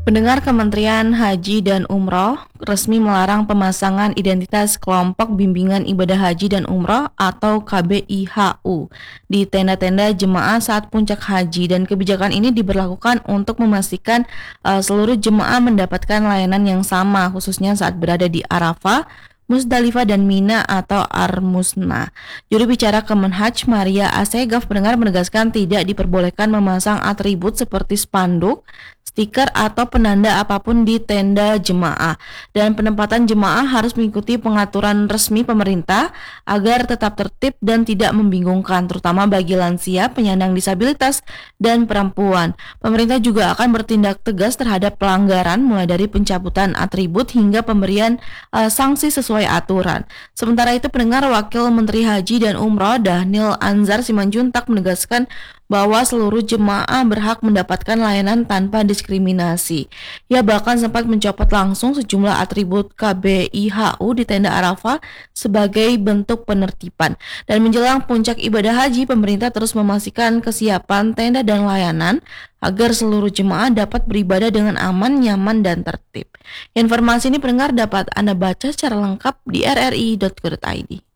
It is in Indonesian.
Pendengar, Kementerian Haji dan Umroh resmi melarang pemasangan identitas kelompok bimbingan ibadah haji dan umroh atau KBIHU di tenda-tenda jemaah saat puncak haji, dan kebijakan ini diberlakukan untuk memastikan seluruh jemaah mendapatkan layanan yang sama, khususnya saat berada di Arafah, Musdalifah dan Mina atau Armusna. Juru bicara Kemenhaj Maria Assegaf pendengar menegaskan tidak diperbolehkan memasang atribut seperti spanduk, stiker atau penanda apapun di tenda jemaah, dan penempatan jemaah harus mengikuti pengaturan resmi pemerintah agar tetap tertib dan tidak membingungkan, terutama bagi lansia, penyandang disabilitas, dan perempuan. Pemerintah juga akan bertindak tegas terhadap pelanggaran, mulai dari pencabutan atribut hingga pemberian sanksi sesuai aturan. Sementara itu, pendengar, Wakil Menteri Haji dan Umroh Dhanil Anzar Simanjuntak menegaskan bahwa seluruh jemaah berhak mendapatkan layanan tanpa diskriminasi. Ia bahkan sempat mencopot langsung sejumlah atribut KBIHU di tenda Arafah sebagai bentuk penertiban. Dan menjelang puncak ibadah haji, pemerintah terus memastikan kesiapan tenda dan layanan agar seluruh jemaah dapat beribadah dengan aman, nyaman, dan tertib. Informasi ini pendengar dapat Anda baca secara lengkap di rri.co.id.